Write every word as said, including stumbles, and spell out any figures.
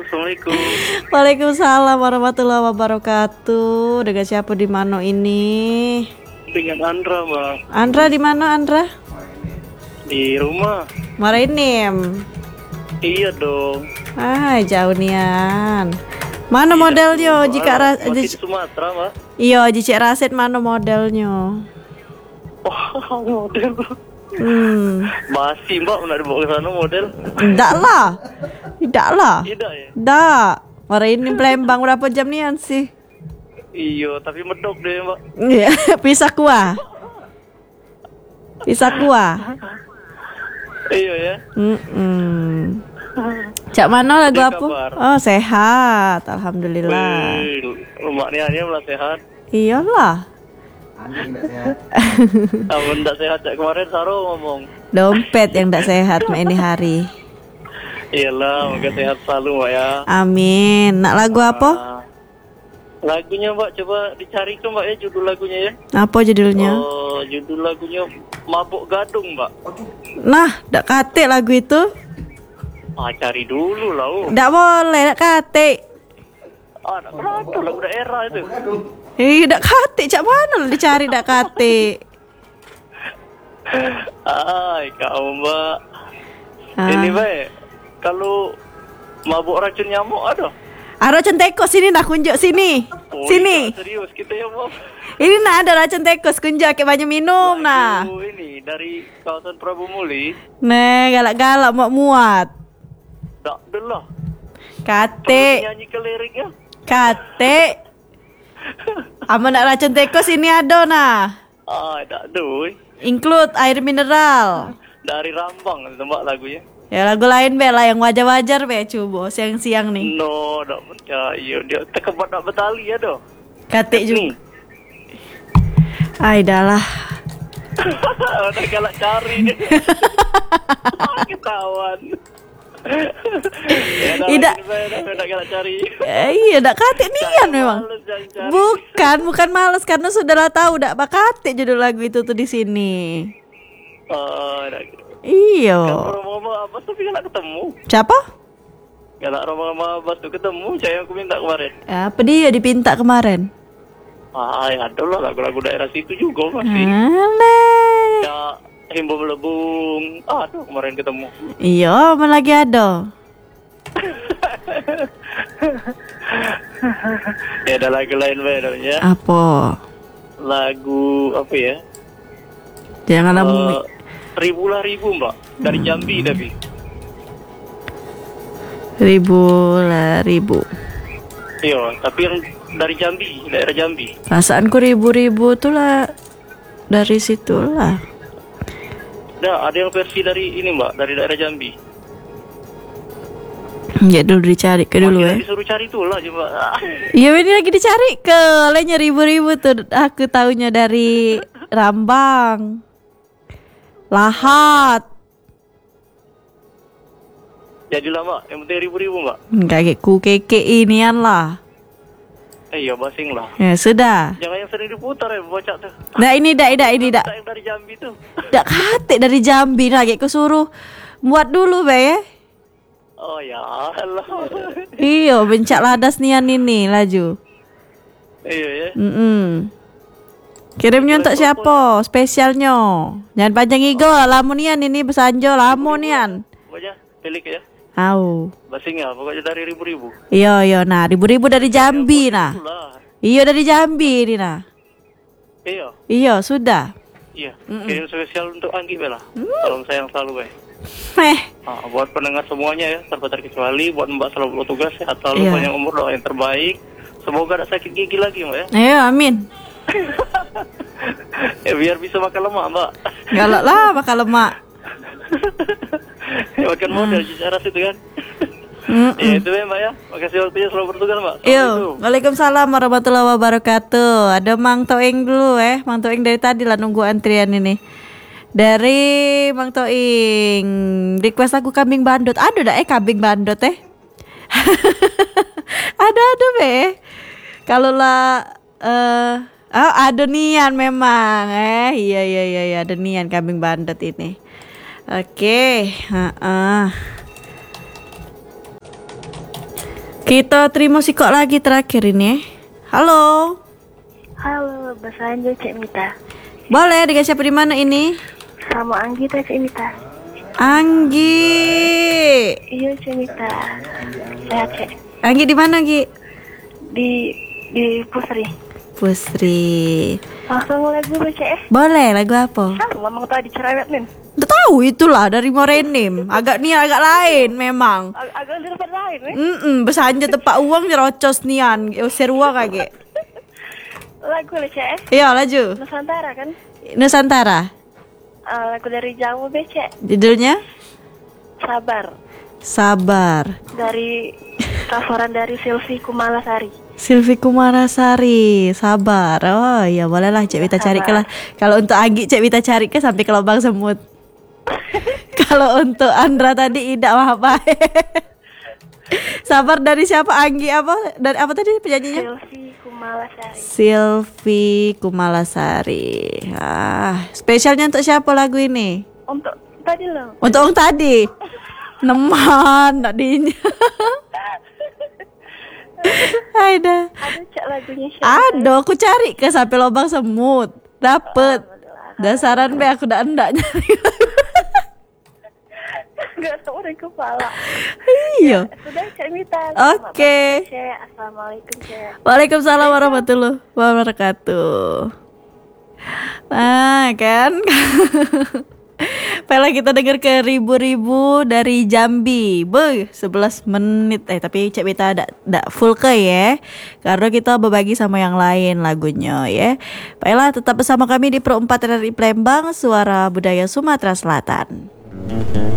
Assalamualaikum. Waalaikumsalam warahmatullahi wabarakatuh. Dengan siapa di mana ini? Dengan Andra, Mbak. Andra di mana, Andra? Di rumah. Marinem. Iya dong. Ah, jauh nian. Mana Iya, modelnya? Mbak. Jika ra- Masih di j- Sumatera, Mbak. Iya, Jicik Rasid mana modelnya? Oh, model. Hmm. Masih, Mbak, pernah dibawa ke sana model. Enggak lah. Tidak lah. Tidak ya? Enggak. Marinem Palembang berapa jam nian sih? Iya, tapi medok deh, Mbak. Iya, pisah kuah. Pisah kuah. Iya ya. Mm-mm. Cak mana lagu Apa apa? kabar? Oh, sehat, alhamdulillah. Wih, rumahnya hanya malah sehat. Iyalah. Kamu tidak sehat cak kemarin Saro ngomong. Dompet yang tidak sehat mak ini hari. Iyalah, moga sehat selalu, Mbak ya. Amin. Nak lagu apa? Ah, lagunya, Mbak, coba dicari ke Mbak ya judul lagunya ya. Apa judulnya? Oh, judul lagunya Mabuk Gadung, Mbak. Nah, ndak kate lagu itu. Ah, cari dulu lah. Oh. Ndak boleh, ndak kate. Ah, nak kenapa lagu daerah itu? Eh, ndak kate. Cak mana lah dicari ndak kate? Ay, kau Mbak. Ah. Ini Mbak, kalau mabuk racun nyamuk ada? Ada racun tekos sini nak kunjuk sini. Oh, Sini. iya, serius kita ya, Mbak. Ini nak ada racun tekos kunjuk ke banyak minum nah. Lagu ini dari kawasan Prabu Muli. Nih, galak-galak mau muat. Tak delah. Kate. Nyanyi ke liriknya. Kate. Ama nak racun tekos ini ada nah. Ah, tak ada. weh. Include air mineral. Dari Rambang itu Mbak lagunya. Ya lagu lain be lah yang wajar-wajar be coba siang-siang nih. No, tak percaya dia terkebat nak betali ya doh. Kate juga. Nih. Ai dah lah. Udah galak cari. Ketahuan. Ya, dah Tidak. lagi, Mbak, dah, udah galak cari. Eh, iya dak kate nian memang. Males, jangan cari. Bukan, bukan males karena sudahlah tahu dak bakate judul lagu itu tuh di sini. Oh, dah. Iya. Kalau ngomong Abbas tapi galak ketemu. Siapa? Galak ngomong Abbas tuh ketemu, saya yang aku minta kemarin. Apa dia dipinta kemarin? Ah, ya ada lah lagu-lagu daerah situ juga masih. Aneh. Ya, Himbo Melebung. Ah, tuh kemarin ketemu. Iya, mana lagi ada? Ya ada lagu lain ya. Apa? Lagu apa ya? Jangan Eh, uh, ribu lah ribu Mbak. Dari Jambi tapi. ribu lah ribu. Iya, tapi yang dari Jambi, daerah Jambi. Perasaanku ribu-ribu tuh lah dari situ lah. Nah, ada yang versi dari ini Mbak, dari daerah Jambi. Ya dulu dicari ke dulu Kita ya. disuruh cari tuh lah coba. Iya ini lagi dicari ke, lainnya ribu-ribu tuh. Aku taunya dari Rambang, Lahat. Jadilah Mbak, yang penting ribu-ribu Mbak. Kayak ku keke inian lah. Eh iya basing lah. Ya sudah. Jangan yang sering diputar ya bocah tuh. Nah ini dak, dak ini dak. Yang dari Jambi tuh. Dak kate dari Jambi lagi ku suruh buat dulu be ya. Oh ya Allah. Iyo bencak ladas nian ini laju. Iya ya. Mm-mm. Kirimnya untuk siapa? Spesialnya. Jangan panjang igo, lamun nian ini besanjo lamun nian. Pokoknya pilih ya. Au. Basing ya, pokoknya dari ribu-ribu. Iya iya nah, ribu-ribu dari Jambi nah. Itulah. Iya dari Jambi ini nah. Iya. Iya sudah. Iya. Kirim spesial untuk Anggi Bella. Salam sayang selalu Bay. Meh. Nah, buat pendengar semuanya ya, tanpa terkecuali buat Mbak selalu bertugas sehat selalu, Iya. panjang umur, doa yang terbaik. Semoga tidak sakit gigi lagi Mbak ya. Ayo amin. Ya biar bisa makan lemak Mbak. Galak lah makan lemak. Ya, makan model secara situ kan. Mm-mm. Ya itu ya Mbak ya. Makasih waktunya selalu bertugas Mbak. Yo, Assalamualaikum. waalaikumsalam warahmatullahi wabarakatuh. Ada Mang Toeng dulu eh, Mang Toeng dari tadi lah nunggu antrian ini. Dari Mang Toeng, request aku kambing bandot. Ada dah eh kambing bandot eh. ada ada be. Kalau lah eh oh, ada nian memang eh iya iya iya iya, ada nian kambing bandot ini. Oke, heeh. Kita terima si kok lagi terakhir ini. Halo. Halo, bahasa Anjo Cek Mita. Boleh dengan siapa di mana ini? Sama Anggi teh Cek Mita. Anggi. Iya Cek Mita. Sehat Cek. Anggi di mana, Gi? Di di Pusri. Pusri. Langsung lagu baca eh. Boleh, lagu apa? Sama ngomong tadi cerewet nih. Udah tahu itulah dari Morenim. Agak nih agak lain memang. Ag agak lebih lain nih. Mm-mm, besanja tepak uang nyerocos nian. Usir uang kage. Lagu lah Cek eh. Iya, laju. Nusantara kan? Nusantara. Uh, lagu dari Jawa Becek. Judulnya? Sabar. Sabar. Dari coveran dari Silvi Kumalasari. Silvi Kumarasari, sabar. Oh iya bolehlah Cek Wita cari ke lah. Kalau untuk Anggi Cek Wita cari ke sampai ke lubang semut. Kalau untuk Andra tadi tidak apa. Sabar dari siapa Anggi apa? Dari apa tadi penyanyinya? Silvi Kumalasari. Silvi Kumalasari. Ah, spesialnya untuk siapa lagu ini? Untuk tadi loh. Untuk orang tadi. Neman, nak dinya. Aida. Ada Cek lagunya siapa? Ada, aku cari ke sampai lubang semut. Dapet. Dasaran be aku dah endak nyari. Gak tau dari kepala. Iya. Sudah Cek Mita. Oke. Cek, assalamualaikum Cek. Waalaikumsalam warahmatullahi wabarakatuh. Nah kan. Pela kita dengar ke ribu-ribu dari Jambi. Boy, sebelas menit. Eh tapi Cek Wita ada dak full ke ya. Karena kita berbagi sama yang lain lagunya ya. Baiklah tetap bersama kami di Pro empat R R I Palembang, Suara Budaya Sumatera Selatan.